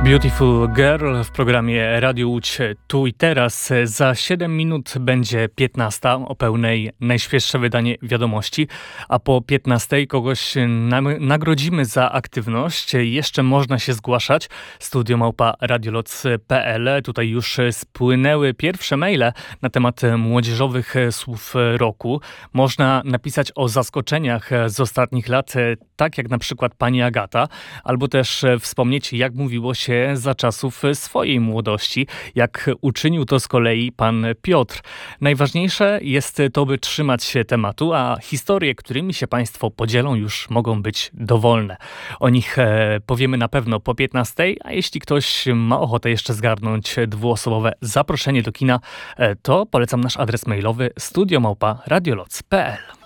Beautiful Girl w programie Radio Łódź tu i teraz. Za 7 minut będzie 15 o pełnej najświeższe wydanie wiadomości, a po 15 kogoś nagrodzimy za aktywność. Jeszcze można się zgłaszać. studio@radioloc.pl. Tutaj już spłynęły pierwsze maile na temat młodzieżowych słów roku. Można napisać o zaskoczeniach z ostatnich lat, tak jak na przykład pani Agata, albo też wspomnieć, jak mówiło się za czasów swojej młodości, jak uczynił to z kolei pan Piotr. Najważniejsze jest to, by trzymać się tematu, a historie, którymi się państwo podzielą, już mogą być dowolne. O nich powiemy na pewno po 15, a jeśli ktoś ma ochotę jeszcze zgarnąć dwuosobowe zaproszenie do kina, to polecam nasz adres mailowy studio@radioloc.pl.